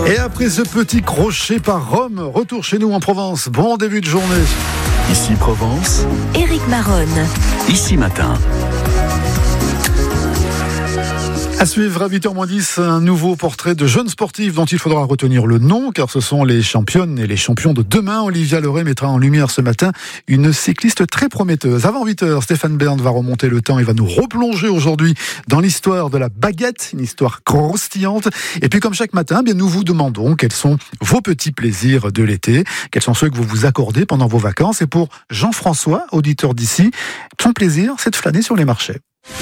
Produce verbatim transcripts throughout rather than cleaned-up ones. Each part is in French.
Et après ce petit crochet par Rome, retour chez nous en Provence. Bon début de journée. Ici Provence, Éric Maronne. Ici Matin. À suivre à huit heures moins dix, un nouveau portrait de jeunes sportifs dont il faudra retenir le nom, car ce sont les championnes et les champions de demain. Olivia Leray mettra en lumière ce matin une cycliste très prometteuse. Avant huit heures, Stéphane Bern va remonter le temps et va nous replonger aujourd'hui dans l'histoire de la baguette, une histoire croustillante. Et puis comme chaque matin, bien, nous vous demandons quels sont vos petits plaisirs de l'été, quels sont ceux que vous vous accordez pendant vos vacances. Et pour Jean-François, auditeur d'ici, son plaisir, c'est de flâner sur les marchés.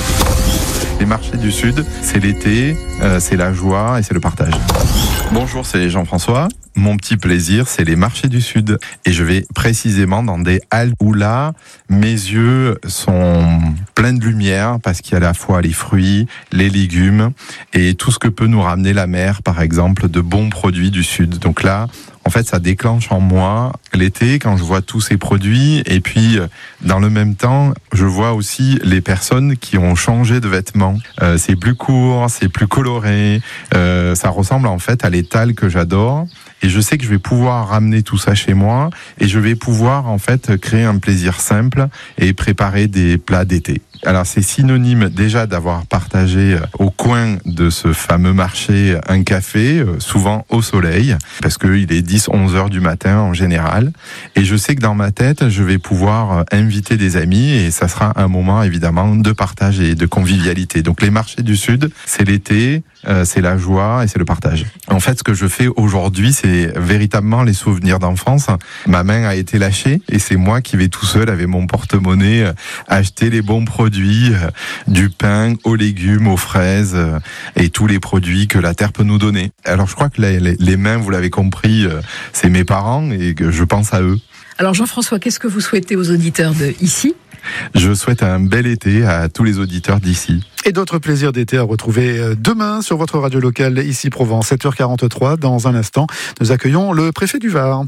Les marchés du Sud, c'est l'été, euh, c'est la joie et c'est le partage. Bonjour, c'est Jean-François. Mon petit plaisir, c'est les marchés du Sud. Et je vais précisément dans des halles où là, mes yeux sont pleins de lumière parce qu'il y a à la fois les fruits, les légumes et tout ce que peut nous ramener la mer, par exemple, de bons produits du Sud. Donc là, en fait, ça déclenche en moi l'été quand je vois tous ces produits. Et puis, dans le même temps, je vois aussi les personnes qui ont changé de vêtements. Euh, c'est plus court, c'est plus coloré. Euh, ça ressemble en fait à l'étal que j'adore. Et je sais que je vais pouvoir ramener tout ça chez moi et je vais pouvoir en fait créer un plaisir simple et préparer des plats d'été. Alors c'est synonyme déjà d'avoir partagé au coin de ce fameux marché un café, souvent au soleil, parce qu'il est dix onze heures du matin en général. Et je sais que dans ma tête, je vais pouvoir inviter des amis et ça sera un moment évidemment de partage et de convivialité. Donc les marchés du Sud, c'est l'été, euh, c'est la joie et c'est le partage. En fait, ce que je fais aujourd'hui, c'est véritablement les souvenirs d'enfance. Ma main a été lâchée et c'est moi qui vais tout seul avec mon porte-monnaie euh, acheter les bons produits, euh, du pain aux légumes, aux fraises euh, et tous les produits que la terre peut nous donner. Alors je crois que les, les, les mains, vous l'avez compris, euh, c'est mes parents et que je pense à eux. Alors Jean-François, qu'est-ce que vous souhaitez aux auditeurs de ici ? Je souhaite un bel été à tous les auditeurs d'ici. Et d'autres plaisirs d'été à retrouver demain sur votre radio locale Ici Provence, sept heures quarante-trois. Dans un instant, nous accueillons le préfet du Var.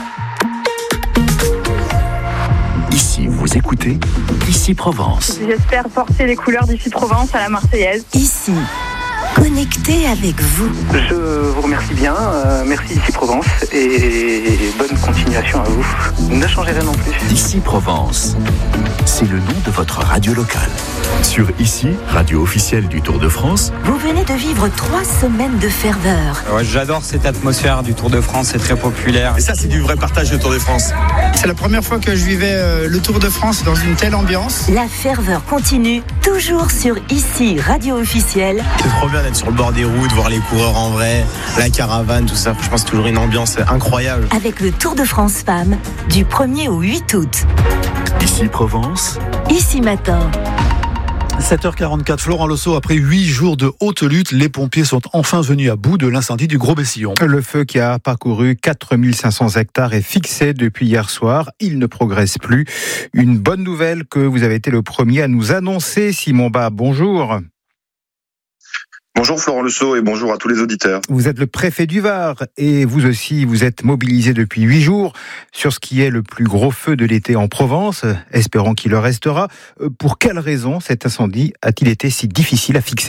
Ici vous écoutez, Ici Provence. J'espère porter les couleurs d'Ici Provence à la Marseillaise. Ici, connecté avec vous. Je vous remercie bien, euh, merci Ici Provence et bonne continuation à vous. Ne changez rien non plus. Ici Provence, c'est le nom de votre radio locale. Sur Ici, radio officielle du Tour de France. Vous venez de vivre trois semaines de ferveur. Ouais, j'adore cette atmosphère du Tour de France, c'est très populaire. Et ça, c'est du vrai partage, le Tour de France. C'est la première fois que je vivais euh, le Tour de France dans une telle ambiance. La ferveur continue, toujours sur Ici, radio officielle. C'est trop bien d'être sur le bord des routes, voir les coureurs en vrai, la caravane, tout ça. Je pense toujours une ambiance incroyable. Avec le Tour de France Femmes, du premier au huit août. Ici Provence. Ici Matin. sept heures quarante-quatre, Florent Losso, après huit jours de haute lutte, les pompiers sont enfin venus à bout de l'incendie du Gros-Bessillon. Le feu qui a parcouru quatre mille cinq cents hectares est fixé depuis hier soir. Il ne progresse plus. Une bonne nouvelle que vous avez été le premier à nous annoncer, Simon Bas. Bonjour. Bonjour Florent Losso et bonjour à tous les auditeurs. Vous êtes le préfet du Var et vous aussi, vous êtes mobilisé depuis huit jours sur ce qui est le plus gros feu de l'été en Provence. Espérons qu'il le restera. Pour quelle raison cet incendie a-t-il été si difficile à fixer ?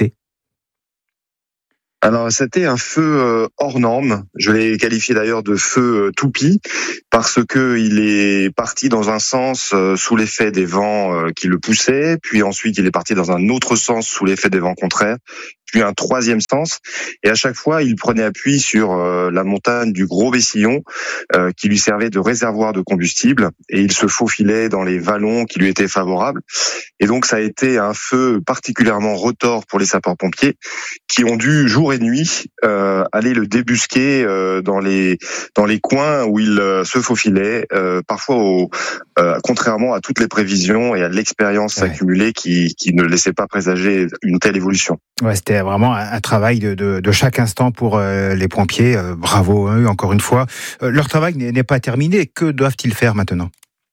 Alors, c'était un feu hors norme. Je l'ai qualifié d'ailleurs de feu toupie parce que il est parti dans un sens sous l'effet des vents qui le poussaient, puis ensuite il est parti dans un autre sens sous l'effet des vents contraires, puis un troisième sens. Et à chaque fois, il prenait appui sur la montagne du Gros-Bessillon qui lui servait de réservoir de combustible et il se faufilait dans les vallons qui lui étaient favorables. Et donc, ça a été un feu particulièrement retors pour les sapeurs-pompiers qui ont dû jour et nuit euh, aller le débusquer euh, dans les dans les coins où il euh, se faufilait, euh, parfois au, euh, contrairement à toutes les prévisions et à l'expérience ouais. accumulée qui qui ne laissait pas présager une telle évolution. Ouais, c'était vraiment un, un travail de, de de chaque instant pour euh, les pompiers. Euh, bravo à eux encore une fois. Euh, leur travail n'est, n'est pas terminé. Que doivent-ils faire maintenant ?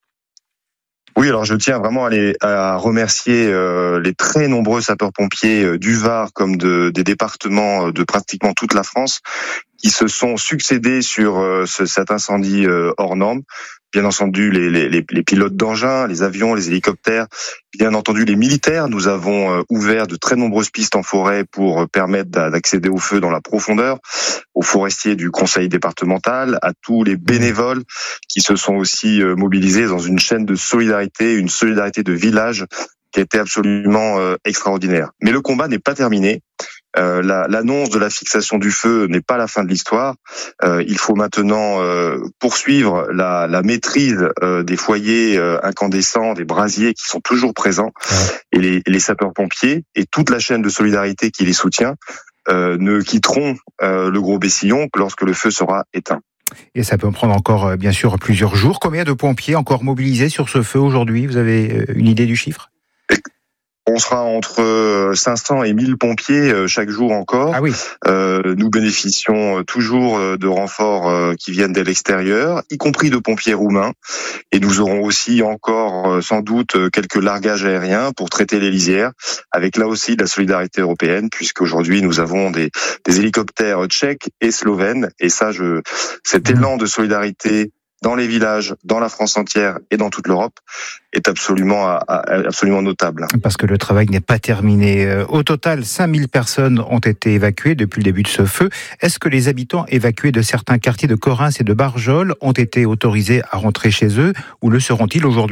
Oui, alors je tiens vraiment à, les, à remercier euh, les très nombreux sapeurs-pompiers euh, du Var comme de, des départements de pratiquement toute la France qui se sont succédés sur euh, ce, cet incendie euh, hors norme. Bien entendu, les, les, les pilotes d'engins, les avions, les hélicoptères, bien entendu les militaires. Nous avons euh, ouvert de très nombreuses pistes en forêt pour euh, permettre d'accéder au feu dans la profondeur, aux forestiers du conseil départemental, à tous les bénévoles qui se sont aussi euh, mobilisés dans une chaîne de solidarité, une solidarité de village qui a été absolument euh, extraordinaire. Mais le combat n'est pas terminé. Euh, la, l'annonce de la fixation du feu n'est pas la fin de l'histoire. Euh, il faut maintenant euh, poursuivre la, la maîtrise euh, des foyers euh, incandescents, des brasiers qui sont toujours présents, ouais. et les, les sapeurs-pompiers et toute la chaîne de solidarité qui les soutient euh, ne quitteront euh, le Gros Bessillon que lorsque le feu sera éteint. Et ça peut prendre encore, bien sûr, plusieurs jours. Combien de pompiers encore mobilisés sur ce feu aujourd'hui ? Vous avez une idée du chiffre ? On sera entre cinq cents et mille pompiers chaque jour encore. Ah oui. Euh, nous bénéficions toujours de renforts qui viennent de l'extérieur, y compris de pompiers roumains. Et nous aurons aussi encore sans doute quelques largages aériens pour traiter les lisières, avec là aussi de la solidarité européenne, puisqu'aujourd'hui nous avons des, des hélicoptères tchèques et slovènes. Et ça, je, cet élan de solidarité dans les villages, dans la France entière et dans toute l'Europe est absolument, absolument notable. Parce que le travail n'est pas terminé. Au total, cinq mille personnes ont été évacuées depuis le début de ce feu. Est-ce que les habitants évacués de certains quartiers de Correns et de Barjol ont été autorisés à rentrer chez eux ou le seront-ils aujourd'hui ?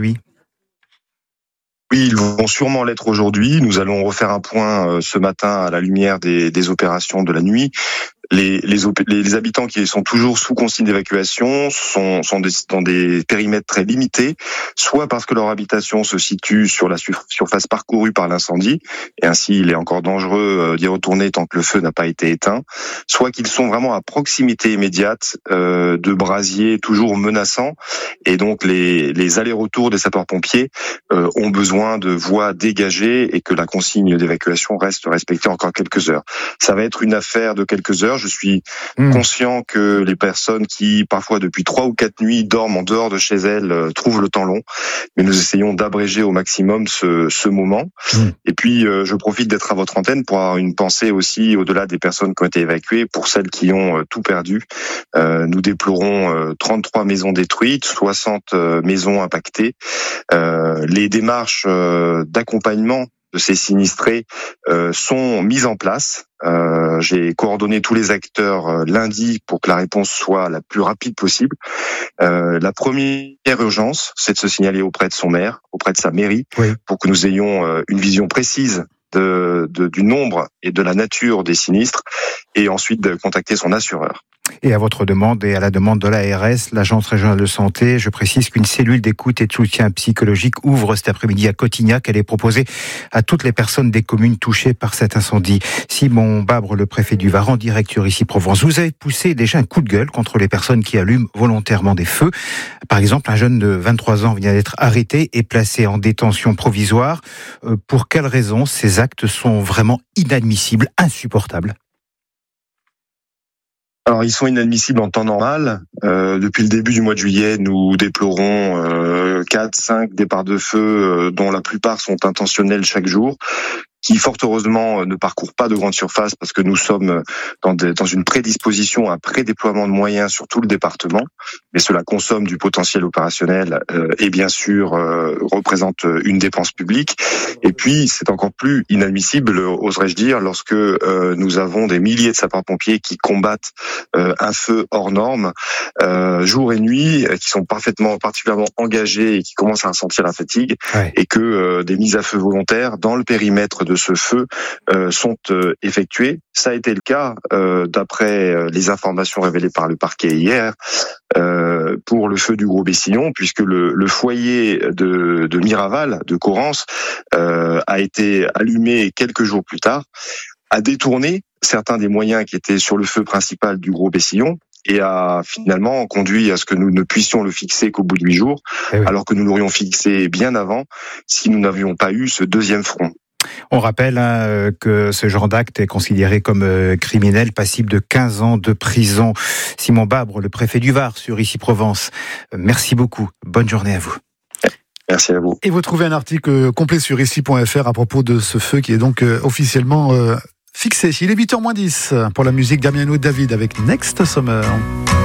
Oui, ils vont sûrement l'être aujourd'hui. Nous allons refaire un point ce matin à la lumière des, des opérations de la nuit. Les, les, les habitants qui sont toujours sous consigne d'évacuation sont, sont des, dans des périmètres très limités, soit parce que leur habitation se situe sur la surface parcourue par l'incendie, et ainsi il est encore dangereux d'y retourner tant que le feu n'a pas été éteint, soit qu'ils sont vraiment à proximité immédiate euh, de brasiers toujours menaçants, et donc les, les allers-retours des sapeurs-pompiers euh, ont besoin de voies dégagées et que la consigne d'évacuation reste respectée encore quelques heures. Ça va être une affaire de quelques heures. Je suis mmh. conscient que les personnes qui, parfois depuis trois ou quatre nuits, dorment en dehors de chez elles, euh, trouvent le temps long. Mais nous essayons d'abréger au maximum ce, ce moment. Mmh. Et puis, euh, je profite d'être à votre antenne pour avoir une pensée aussi, au-delà des personnes qui ont été évacuées, pour celles qui ont euh, tout perdu. Euh, nous déplorons euh, trente-trois maisons détruites, soixante euh, maisons impactées. Euh, les démarches euh, d'accompagnement de ces sinistrés euh, sont mises en place. Euh, j'ai coordonné tous les acteurs euh, lundi pour que la réponse soit la plus rapide possible. Euh, la première urgence, c'est de se signaler auprès de son maire, auprès de sa mairie, oui. pour que nous ayons euh, une vision précise de, de, du nombre et de la nature des sinistres, et ensuite de contacter son assureur. Et à votre demande et à la demande de l'A R S, l'Agence régionale de santé, je précise qu'une cellule d'écoute et de soutien psychologique ouvre cet après-midi à Cotignac. Elle est proposée à toutes les personnes des communes touchées par cet incendie. Simon Babre, le préfet du Var, en direct sur Ici Provence. Vous avez poussé déjà un coup de gueule contre les personnes qui allument volontairement des feux. Par exemple, un jeune de vingt-trois ans vient d'être arrêté et placé en détention provisoire. Euh, pour quelles raisons ces actes sont vraiment inadmissibles, insupportables ? Alors, ils sont inadmissibles en temps normal. Euh, depuis le début du mois de juillet, nous déplorons euh, quatre, cinq départs de feu, euh, dont la plupart sont intentionnels chaque jour, qui fort heureusement ne parcourent pas de grandes surfaces parce que nous sommes dans, des, dans une prédisposition à un prédéploiement de moyens sur tout le département, mais cela consomme du potentiel opérationnel euh, et bien sûr euh, représente une dépense publique. Et puis c'est encore plus inadmissible, oserais-je dire, lorsque euh, nous avons des milliers de sapeurs-pompiers qui combattent euh, un feu hors norme euh, jour et nuit, qui sont parfaitement particulièrement engagés et qui commencent à ressentir la fatigue, ouais. et que euh, des mises à feu volontaires dans le périmètre de ce feu euh, sont euh, effectués. Ça a été le cas euh, d'après euh, les informations révélées par le parquet hier euh, pour le feu du Gros Bessillon, puisque le, le foyer de, de Miraval, de Correns, euh, a été allumé quelques jours plus tard, a détourné certains des moyens qui étaient sur le feu principal du Gros Bessillon et a finalement conduit à ce que nous ne puissions le fixer qu'au bout de huit jours, eh oui. alors que nous l'aurions fixé bien avant si nous n'avions pas eu ce deuxième front. On rappelle hein, que ce genre d'acte est considéré comme euh, criminel, passible de quinze ans de prison. Simon Babre, le préfet du Var, sur Ici Provence. Euh, merci beaucoup. Bonne journée à vous. Merci à vous. Et vous trouvez un article complet sur ici point f r à propos de ce feu qui est donc euh, officiellement euh, fixé. Il est huit heures moins dix pour la musique d'Amiano David avec Next Summer.